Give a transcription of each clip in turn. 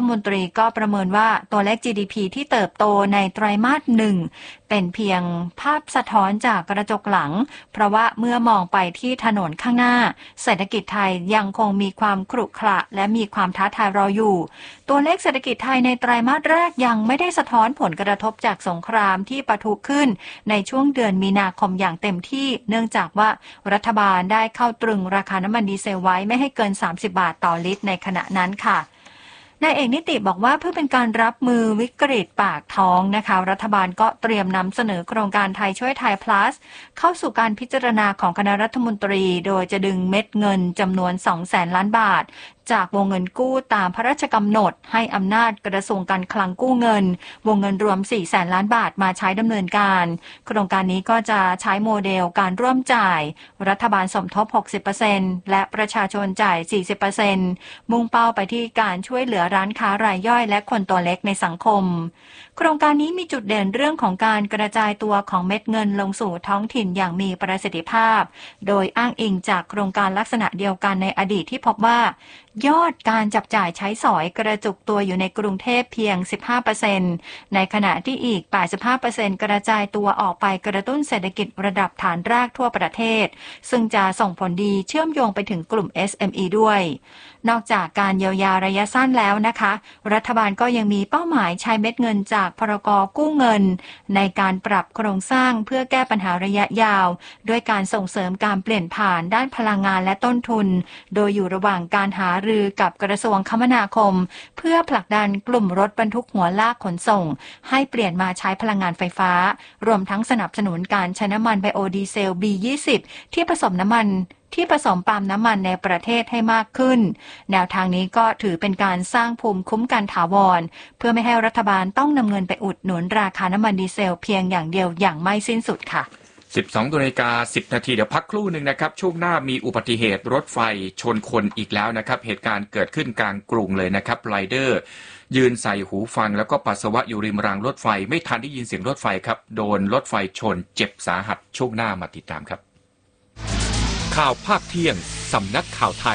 มนตรีก็ประเมินว่าตัวเลข GDP ที่เติบโตในไตรมาส 1เป็นเพียงภาพสะท้อนจากกระจกหลังเพราะว่าเมื่อมองไปที่ถนนข้างหน้าเศรษฐกิจไทยยังคงมีความขรุขระและมีความท้าทายรออยู่ตัวเลขเศรษฐกิจไทยในไตรมาสแรกยังไม่ได้สะท้อนผลกระทบจากสงครามที่ปะทุขึ้นในช่วงเดือนมีนาคมอย่างเต็มที่เนื่องจากว่ารัฐบาลได้เข้าตรึงราคาน้ำมันดีเซลไว้ไม่ให้เกิน30 บาทต่อลิตรในขณะนั้นค่ะนายเอกนิติบอกว่าเพื่อเป็นการรับมือวิกฤตปากท้องนะคะรัฐบาลก็เตรียมนำเสนอโครงการไทยช่วยไทย plus เข้าสู่การพิจารณาของคณะรัฐมนตรีโดยจะดึงเม็ดเงินจำนวน 200,000 ล้านบาทจากวงเงินกู้ตามพระราชกำหนดให้อำนาจกระทรวงการคลังกู้เงินวงเงินรวม 400,000 ล้านบาทมาใช้ดำเนินการโครงการนี้ก็จะใช้โมเดลการร่วมจ่ายรัฐบาลสมทบ 60% และประชาชนจ่าย 40% มุ่งเป้าไปที่การช่วยเหลือร้านค้ารายย่อยและคนตัวเล็กในสังคมโครงการนี้มีจุดเด่นเรื่องของการกระจายตัวของเม็ดเงินลงสู่ท้องถิ่นอย่างมีประสิทธิภาพโดยอ้างอิงจากโครงการลักษณะเดียวกันในอดีตที่พบว่ายอดการจับจ่ายใช้สอยกระจุกตัวอยู่ในกรุงเทพเพียง 15% ในขณะที่อีก 85% กระจายตัวออกไปกระตุ้นเศรษฐกิจระดับฐานรากทั่วประเทศซึ่งจะส่งผลดีเชื่อมโยงไปถึงกลุ่ม SME ด้วยนอกจากการเยียวยาระยะสั้นแล้วนะคะรัฐบาลก็ยังมีเป้าหมายใช้เม็ดเงินจากพรก.กู้เงินในการปรับโครงสร้างเพื่อแก้ปัญหาระยะยาวด้วยการส่งเสริมการเปลี่ยนผ่านด้านพลังงานและต้นทุนโดยอยู่ระหว่างการหารือกับกระทรวงคมนาคมเพื่อผลักดันกลุ่มรถบรรทุกหัวลากขนส่งให้เปลี่ยนมาใช้พลังงานไฟฟ้ารวมทั้งสนับสนุนการใช้น้ำมันไบโอดีเซล B20 ที่ผสมปาล์มน้ำมันในประเทศให้มากขึ้นแนวทางนี้ก็ถือเป็นการสร้างภูมิคุ้มกันถาวรเพื่อไม่ให้รัฐบาลต้องนำเงินไปอุดหนุนราคาน้ำมันดีเซลเพียงอย่างเดียวอย่างไม่สิ้นสุดค่ะ 12:10 นาทีเดี๋ยวพักครู่หนึ่งนะครับช่วงหน้ามีอุบัติเหตุรถไฟชนคนอีกแล้วนะครับเหตุการณ์เกิดขึ้นกลางกรุงเลยนะครับไรเดอร์ยืนใส่หูฟังแล้วก็ปัสสาวะอยู่ริมรางรถไฟไม่ทันได้ยินเสียงรถไฟครับโดนรถไฟชนเจ็บสาหัสช่วงหน้ามาติดตามครับข่าวภาคเที่ยงสำนักข่าวไทย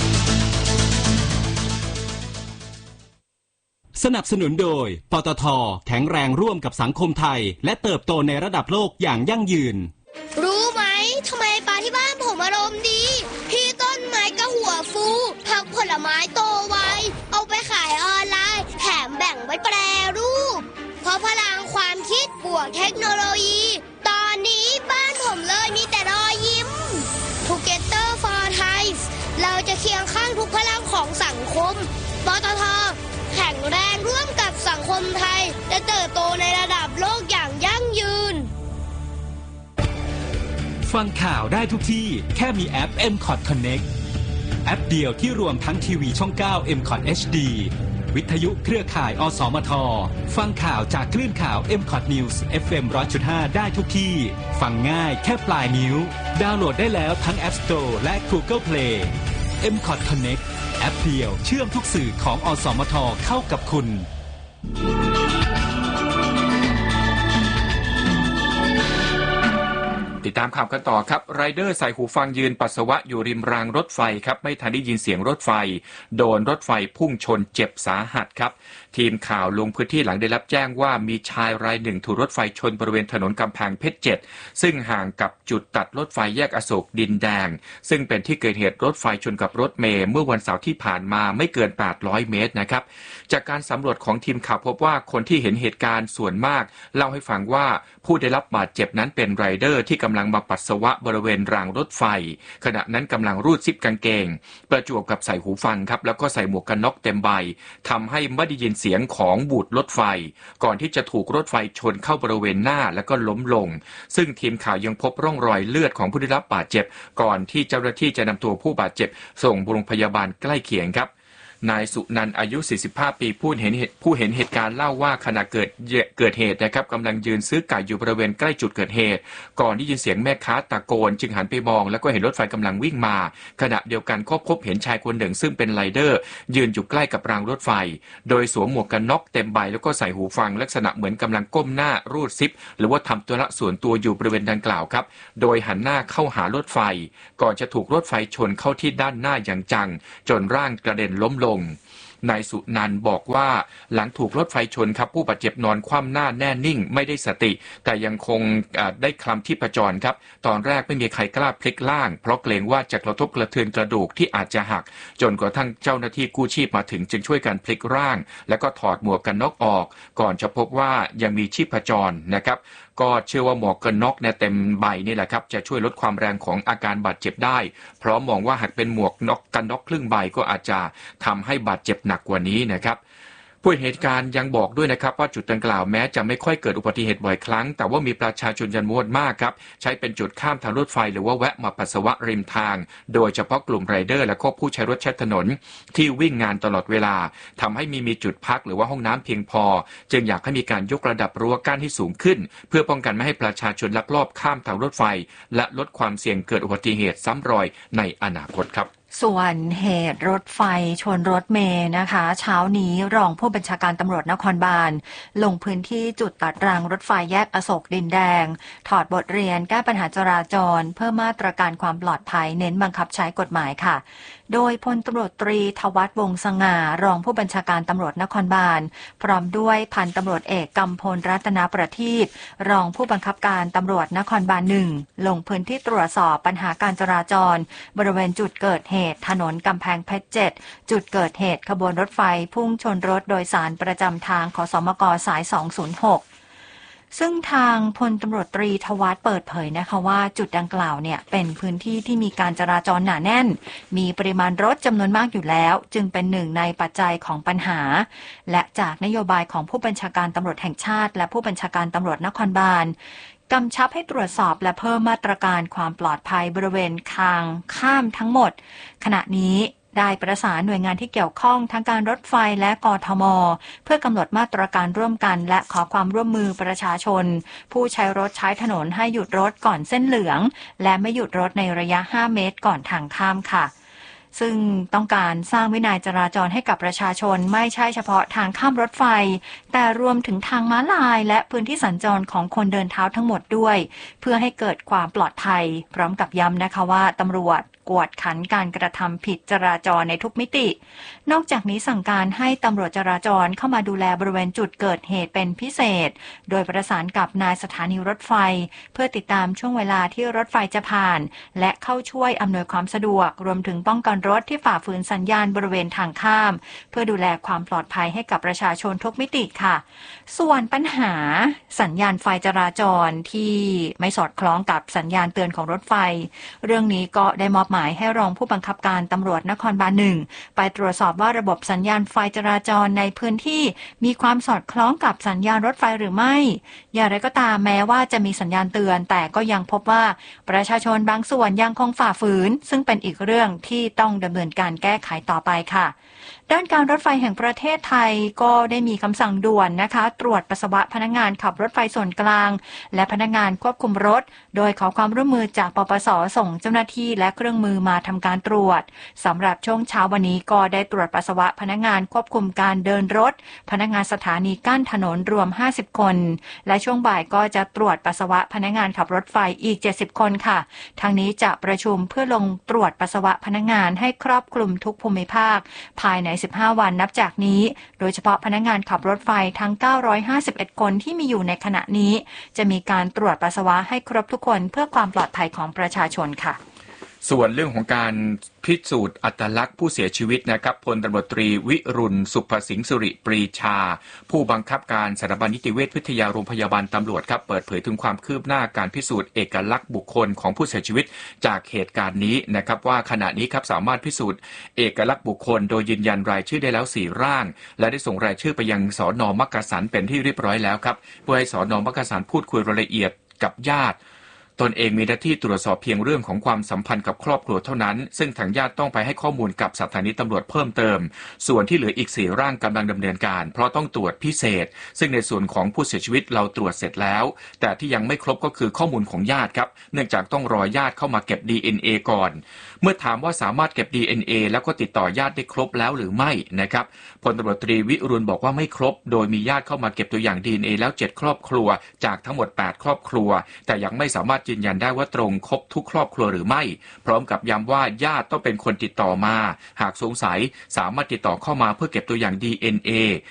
สนับสนุนโดยปตท.แข็งแรงร่วมกับสังคมไทยและเติบโตในระดับโลกอย่างยั่งยืนรู้ไหมทำไมปลาที่บ้านผมอารมณ์ดีพี่ต้นไม้ก็หัวฟูผักผลไม้โตไวเอาไปขายออนไลน์แถมแบ่งไว้แปรรูปเพราะพลังความคิดบวกเทคโนโลยีตอนนี้บ้านผมเลยมีแต่รอยยิ้ม Together for Thai เราจะเคียงข้างทุกพลังของสังคมปตท.แข็งแรงร่วมกับสังคมไทยและเติบโตในระดับโลกอย่างยั่งยืนฟังข่าวได้ทุกที่แค่มีแอป MCOT Connect แอปเดียวที่รวมทั้งทีวีช่อง 9 MCOT HD วิทยุเครือข่ายอสมทฟังข่าวจากคลื่นข่าว MCOT News FM 100.5 ได้ทุกที่ฟังง่ายแค่ปลายนิ้วดาวน์โหลดได้แล้วทั้ง App Store และ Google Play MCOT Connect แอปเดียวเชื่อมทุกสื่อของอสมทเข้ากับคุณติดตามข่าวกันต่อครับไรเดอร์ใส่หูฟังยืนปัสสาวะอยู่ริมรางรถไฟครับไม่ทันได้ยินเสียงรถไฟโดนรถไฟพุ่งชนเจ็บสาหัสครับทีมข่าวลงพื้นที่หลังได้รับแจ้งว่ามีชายรายหนึ่งถูกรถไฟชนบริเวณถนนกำแพงเพชร 7ซึ่งห่างกับจุดตัดรถไฟแยกอโศกดินแดงซึ่งเป็นที่เกิดเหตุรถไฟชนกับรถเมล์เมื่อวันเสาร์ที่ผ่านมาไม่เกิน800เมตรนะครับจากการสำรวจของทีมข่าวพบว่าคนที่เห็นเหตุการณ์ส่วนมากเล่าให้ฟังว่าผู้ได้รับบาดเจ็บนั้นเป็นไรเดอร์ที่กำลังมาปัสสาวะบริเวณรางรถไฟขณะนั้นกำลังรูดซิปกางเกงประจวบกับใส่หูฟังครับแล้วก็ใส่หมวกกันน็อกเต็มใบทำให้ไม่ได้ยินเสียงของบูดรถไฟก่อนที่จะถูกรถไฟชนเข้าบริเวณหน้าแล้วก็ล้มลงซึ่งทีมข่าวยังพบร่องรอยเลือดของผู้ได้รับบาดเจ็บก่อนที่เจ้าหน้าที่จะนำตัวผู้บาดเจ็บส่งโรงพยาบาลใกล้เคียงครับนายสุนันท์อายุ45ปีผู้เห็นเหตุการณ์เล่าว่าขณะเกิดเหตุนะครับกำลังยืนซื้อไก่อยู่บริเวณใกล้จุดเกิดเหตุก่อนที่ยินเสียงแม่ค้าตะโกนจึงหันไปมองแล้วก็เห็นรถไฟกำลังวิ่งมาขณะเดียวกันก็พบเห็นชายคนหนึ่งซึ่งเป็นไรเดอร์ยืนอยู่ใกล้กับรางรถไฟโดยสวมหมวกกันน็อกเต็มใบแล้วก็ใส่หูฟังลักษณะเหมือนกำลังก้มหน้ารูดซิปหรือว่าทำธุระส่วนตัวอยู่บริเวณดังกล่าวครับโดยหันหน้าเข้าหารถไฟก่อนจะถูกรถไฟชนเข้าที่ด้านหน้าอย่างจังจนร่างกระเด็นล้มลงนายสุนันท์บอกว่าหลังถูกรถไฟชนครับผู้บาดเจ็บนอนคว่ำหน้าแน่นิ่งไม่ได้สติแต่ยังคงได้คลำชีพจรครับตอนแรกไม่มีใครกล้าพลิกล่างเพราะเกรงว่าจะกระทบกระเทือนกระดูกที่อาจจะหักจนกระทั่งเจ้าหน้าที่กู้ชีพมาถึงจึงช่วยกันพลิกร่างแล้วก็ถอดหมวกกันน็อกออกก่อนจะพบว่ายังมีชีพจรนะครับก็เชื่อว่าหมวกกันน็อกเต็มใบนี่แหละครับจะช่วยลดความแรงของอาการบาดเจ็บได้เพราะมองว่าหากเป็นหมวกกันน็อกครึ่งใบก็อาจจะทำให้บาดเจ็บหนักกว่านี้นะครับผู้เห็นเหตุการณ์ยังบอกด้วยนะครับว่าจุดดังกล่าวแม้จะไม่ค่อยเกิดอุบัติเหตุบ่อยครั้งแต่ว่ามีประชาชนจำนวนมากครับใช้เป็นจุดข้ามทางรถไฟหรือว่าแวะมาปัสสาวะริมทางโดยเฉพาะกลุ่มไรเดอร์และก็ผู้ใช้รถใช้ถนนที่วิ่งงานตลอดเวลาทำให้มีจุดพักหรือว่าห้องน้ำเพียงพอจึงอยากให้มีการยกระดับรั้วกั้นให้สูงขึ้นเพื่อป้องกันไม่ให้ประชาชนลักลอบข้ามทางรถไฟและลดความเสี่ยงเกิดอุบัติเหตุซ้ำรอยในอนาคตครับส่วนเหตุรถไฟชนรถเมล์นะคะเช้านี้รองผู้บัญชาการตำรวจนครบาลลงพื้นที่จุดตัดรางรถไฟแยกอโศกดินแดงถอดบทเรียนแก้ปัญหาจราจรเพิ่มมาตรการความปลอดภัยเน้นบังคับใช้กฎหมายค่ะโดยพลตำรวจตรีทวัฒน์วงศ์สง่ารองผู้บัญชาการตำรวจนครบาลพร้อมด้วยพันตำรวจเอกกำพลรัตนประทีปรองผู้บังคับการตำรวจนครบาล1ลงพื้นที่ตรวจสอบปัญหาการจราจรบริเวณจุดเกิดเหตุถนนกำแพงเพชร7จุดเกิดเหตุขบวนรถไฟพุ่งชนรถโดยสารประจำทางขสมกสาย206ซึ่งทางพลตำรวจตรีทวัฒน์เปิดเผยนะคะว่าจุดดังกล่าวเนี่ยเป็นพื้นที่ที่มีการจราจรหนาแน่นมีปริมาณรถจำนวนมากอยู่แล้วจึงเป็นหนึ่งในปัจจัยของปัญหาและจากนโยบายของผู้บัญชาการตำรวจแห่งชาติและผู้บัญชาการตำรวจนครบาลกำชับให้ตรวจสอบและเพิ่มมาตรการความปลอดภัยบริเวณทางข้ามทั้งหมดขณะนี้ได้ประสานหน่วยงานที่เกี่ยวข้องทั้งการรถไฟและกทม.เพื่อกำหนดมาตรการร่วมกันและขอความร่วมมือประชาชนผู้ใช้รถใช้ถนนให้หยุดรถก่อนเส้นเหลืองและไม่หยุดรถในระยะ5 เมตรก่อนทางข้ามค่ะซึ่งต้องการสร้างวินัยจราจรให้กับประชาชนไม่ใช่เฉพาะทางข้ามรถไฟแต่รวมถึงทางม้าลายและพื้นที่สัญจรของคนเดินเท้าทั้งหมดด้วยเพื่อให้เกิดความปลอดภัยพร้อมกับย้ำนะคะว่าตำรวจกวดขันการกระทำผิดจราจรในทุกมิตินอกจากนี้สั่งการให้ตำรวจจราจรเข้ามาดูแลบริเวณจุดเกิดเหตุเป็นพิเศษโดยประสานกับนายสถานีรถไฟเพื่อติดตามช่วงเวลาที่รถไฟจะผ่านและเข้าช่วยอำนวยความสะดวกรวมถึงป้องกันรถที่ฝ่าฝืนสัญญาณบริเวณทางข้ามเพื่อดูแลความปลอดภัยให้กับประชาชนทุกมิติค่ะส่วนปัญหาสัญญาณไฟจราจรที่ไม่สอดคล้องกับสัญญาณเตือนของรถไฟเรื่องนี้ก็ได้มอบหมายให้รองผู้บังคับการตำรวจนครบาล1ไปตรวจสอบว่าระบบสัญญาณไฟจราจรในพื้นที่มีความสอดคล้องกับสัญญาณรถไฟหรือไม่อย่างไรก็ตามแม้ว่าจะมีสัญญาณเตือนแต่ก็ยังพบว่าประชาชนบางส่วนยังคงฝ่าฝืนซึ่งเป็นอีกเรื่องที่ต้องดำเนินการแก้ไขต่อไปค่ะด้านการรถไฟแห่งประเทศไทยก็ได้มีคำสั่งด่วนนะคะตรวจปัสสาวะพนักงานขับรถไฟส่วนกลางและพนักงานควบคุมรถโดยขอความร่วมมือจากปปส.ส่งเจ้าหน้าที่และเครื่องมือมาทำการตรวจสำหรับช่วงเช้าวันนี้ก็ได้ตรวจปัสสาวะพนักงานควบคุมการเดินรถพนักงานสถานีกั้นถนนรวม50คนและช่วงบ่ายก็จะตรวจปัสสาวะพนักงานขับรถไฟอีก70คนค่ะทางนี้จะประชุมเพื่อลงตรวจปัสสาวะพนักงานให้ครอบคลุมทุกภูมิภาคภายใน15 วันนับจากนี้โดยเฉพาะพนักงานขับรถไฟทั้ง951คนที่มีอยู่ในขณะนี้จะมีการตรวจปัสสาวะให้ครบทุกคนเพื่อความปลอดภัยของประชาชนค่ะส่วนเรื่องของการพิสูจน์อัตลักษณ์ผู้เสียชีวิตนะครับพลตำรวจตรีวิรุณสุภสิงห์สุริปรีชาผู้บังคับการสถาบันนิติเวชวิทยาโรงพยาบาลตำรวจครับเปิดเผยถึงความคืบหน้าการพิสูจน์เอกลักษณ์บุคคลของผู้เสียชีวิตจากเหตุการณ์นี้นะครับว่าขณะนี้ครับสามารถพิสูจน์เอกลักษณ์บุคคลโดยยืนยันรายชื่อได้แล้ว4ร่างและได้ส่งรายชื่อไปยังสน.มักกะสันเป็นที่เรียบร้อยแล้วครับเพื่อให้สน.มักกะสันพูดคุยรายละเอียดกับญาติตนเองมีหน้าที่ตรวจสอบเพียงเรื่องของความสัมพันธ์กับครอบครัวเท่านั้นซึ่งทางญาติต้องไปให้ข้อมูลกับสถานีตำรวจเพิ่มเติมส่วนที่เหลืออีก4ร่างกำลังดำเนินการเพราะต้องตรวจพิเศษซึ่งในส่วนของผู้เสียชีวิตเราตรวจเสร็จแล้วแต่ที่ยังไม่ครบก็คือข้อมูลของญาติครับเนื่องจากต้องรอญาติเข้ามาเก็บ DNA ก่อนเมื่อถามว่าสามารถเก็บ DNA แล้วก็ติดต่อญาติได้ครบแล้วหรือไม่นะครับพลตำรวจตรีวิรุณบอกว่าไม่ครบโดยมีญาติเข้ามาเก็บตัวอย่าง DNA แล้ว7ครอบครัวจากทั้งหมด8ครอบครัวแต่ยังไม่สามารถยืนยันได้ว่าตรงครบทุกครอบครัวหรือไม่พร้อมกับย้ำว่าญาติต้องเป็นคนติดต่อมาหากสงสัยสามารถติดต่อเข้ามาเพื่อเก็บตัวอย่าง DNA